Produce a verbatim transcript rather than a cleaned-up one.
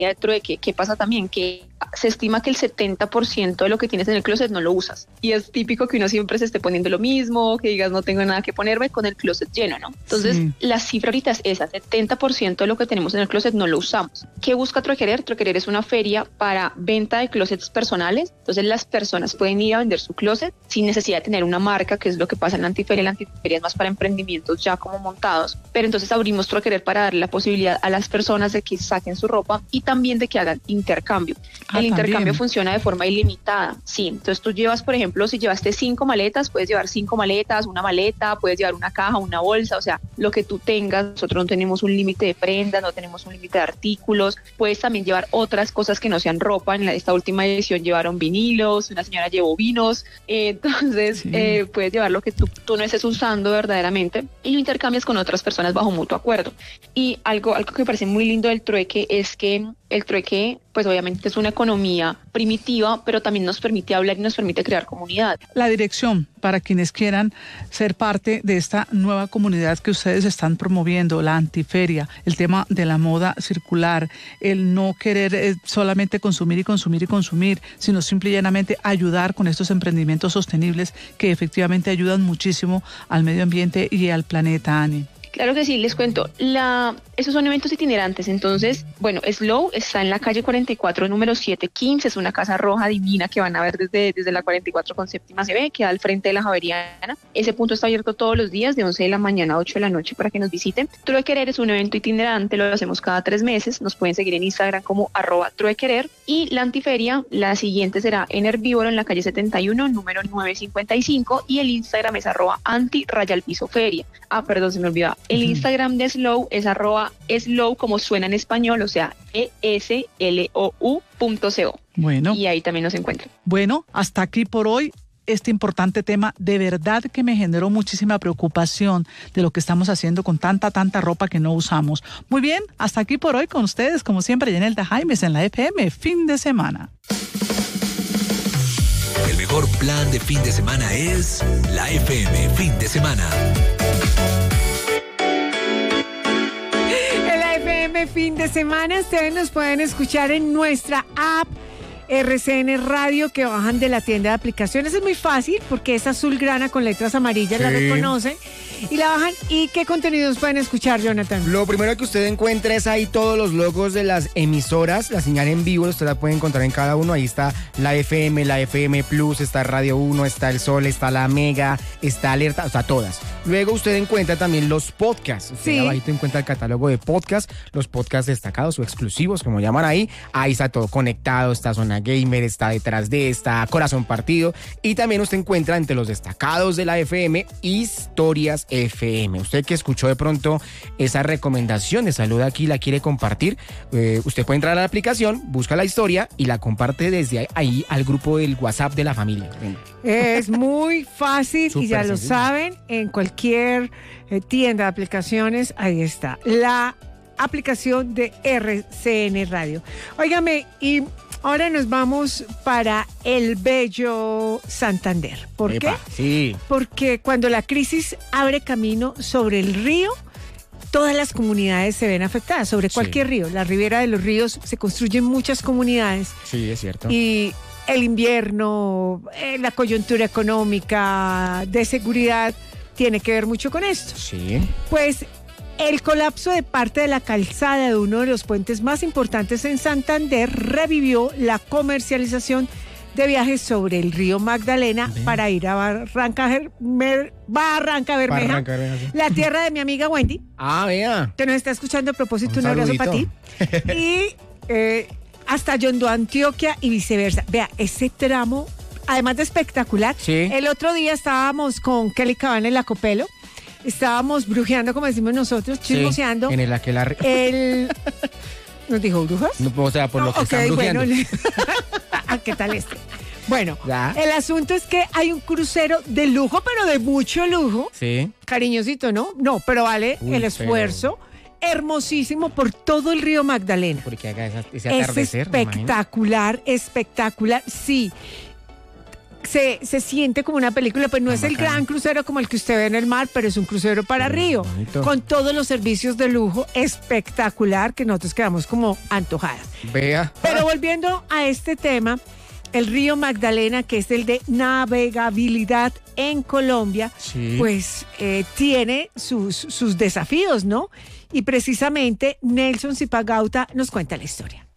de trueque, ¿qué pasa también? Que se estima que el setenta por ciento de lo que tienes en el closet no lo usas. Y es típico que uno siempre se esté poniendo lo mismo, que digas no tengo nada que ponerme con el closet lleno, ¿no? Entonces, sí. La cifra ahorita es esa, setenta por ciento de lo que tenemos en el closet no lo usamos. ¿Qué busca Troquerer? Troquerer es una feria para venta de closets personales. Entonces, las personas pueden ir a vender su closet sin necesidad de tener una marca, que es lo que pasa en la Antiferia. La Antiferia es más para emprendimientos ya como montados. Pero entonces abrimos Troquerer para darle la posibilidad a las personas de que saquen su ropa y también de que hagan intercambio. Ah, el intercambio también funciona de forma ilimitada, sí. Entonces tú llevas, por ejemplo, si llevaste cinco maletas, puedes llevar cinco maletas, una maleta, puedes llevar una caja, una bolsa, o sea, lo que tú tengas. Nosotros no tenemos un límite de prendas, no tenemos un límite de artículos. Puedes también llevar otras cosas que no sean ropa. En la, esta última edición llevaron vinilos, una señora llevó vinos, eh, entonces sí. eh, puedes llevar lo que tú, tú no estés usando verdaderamente y lo intercambias con otras personas bajo mutuo acuerdo. Y algo, algo que me parece muy lindo del trueque es que el trueque, pues obviamente es una economía primitiva, pero también nos permite hablar y nos permite crear comunidad. La dirección, para quienes quieran ser parte de esta nueva comunidad que ustedes están promoviendo, la Antiferia, el tema de la moda circular, el no querer eh, solamente consumir y consumir y consumir, sino simple y llanamente ayudar con estos emprendimientos sostenibles que efectivamente ayudan muchísimo al medio ambiente y al planeta, Ani. Claro que sí, les cuento. La, esos son eventos itinerantes. Entonces, bueno, Slow está en la calle cuarenta y cuatro, número setecientos quince. Es una casa roja divina que van a ver desde, desde la cuarenta y cuatro con séptima C B, que da al frente de la Javeriana. Ese punto está abierto todos los días, de once de la mañana a ocho de la noche, para que nos visiten. Truequerer es un evento itinerante, lo hacemos cada tres meses. Nos pueden seguir en Instagram como arroba Truequerer. Y la Antiferia, la siguiente será en Herbívoro, en la calle setenta y uno, número novecientos cincuenta y cinco. Y el Instagram es arroba anti raya al piso feria. Ah, perdón, se me olvidaba. El Instagram de Slow es arroba Slow, como suena en español, o sea, E S L O U punto co. Bueno. Y ahí también nos encuentran. Bueno, hasta aquí por hoy este importante tema. De verdad que me generó muchísima preocupación de lo que estamos haciendo con tanta, tanta ropa que no usamos. Muy bien, hasta aquí por hoy con ustedes, como siempre, Yenelda Jaimes en la F M, fin de semana. El mejor plan de fin de semana es la F M, fin de semana. Fin de semana, ustedes nos pueden escuchar en nuestra app R C N Radio, que bajan de la tienda de aplicaciones. Es muy fácil porque es azul grana con letras amarillas, sí. La reconocen y la bajan. ¿Y qué contenidos pueden escuchar, Jonathan? Lo primero que usted encuentra es ahí todos los logos de las emisoras, la señal en vivo, usted la puede encontrar en cada uno. Ahí está la F M, la F M Plus, está Radio uno, está El Sol, está la Mega, está Alerta, o sea, todas. Luego usted encuentra también los podcasts. Usted sí. Abajito encuentra el catálogo de podcasts, los podcasts destacados o exclusivos, como llaman ahí. Ahí está todo conectado, está Zona Gamer, está Detrás de, está Corazón Partido. Y también usted encuentra entre los destacados de la F M, Historias F M. Usted que escuchó de pronto esa recomendación de salud aquí, la quiere compartir, eh, usted puede entrar a la aplicación, busca la historia y la comparte desde ahí al grupo del WhatsApp de la familia. Es muy fácil y ya lo saben, en cualquier eh, tienda de aplicaciones, ahí está la aplicación de R C N Radio. Óigame, y ahora nos vamos para el bello Santander. ¿Por Epa, qué? Sí. Porque cuando la crisis abre camino sobre el río, todas las comunidades se ven afectadas, sobre cualquier sí. río. La ribera de los ríos se construyen muchas comunidades. Sí, es cierto. Y el invierno, eh, la coyuntura económica, de seguridad, tiene que ver mucho con esto. Sí. Pues el colapso de parte de la calzada de uno de los puentes más importantes en Santander revivió la comercialización de viajes sobre el río Magdalena. Ven. Para ir a Barranca, Mer, Barranca Bermeja, Barranca Bermeja sí. La tierra de mi amiga Wendy. Ah, vea. Que nos está escuchando. A propósito, un, un abrazo para ti. Y eh, hasta Yondo, Antioquia y viceversa. Vea, ese tramo, además de espectacular. Sí. El otro día estábamos con Kelly Cabana en la Copelo. Estábamos brujeando, como decimos nosotros, chismoseando. Sí, en el aquelarre. El... ¿Nos dijo brujas? No, o sea, por lo no, que okay, están brujeando. Bueno, ¿qué tal este? Bueno, ¿ya? El asunto es que hay un crucero de lujo, pero de mucho lujo. Sí. Cariñosito, ¿no? No, pero vale Uy, el esfuerzo. Pero... hermosísimo por todo el río Magdalena. Porque haga esa, ese atardecer. Es espectacular, espectacular, sí. se, se siente como una película, pues no es el gran crucero como el que usted ve en el mar, pero es un crucero para Río, bonito. Con todos los servicios de lujo, espectacular, que nosotros quedamos como antojadas. Vea. Pero volviendo a este tema, el río Magdalena, que es el de navegabilidad en Colombia, Sí. pues eh, tiene sus, sus desafíos, ¿no? Y precisamente Nelson Zipagauta nos cuenta la historia.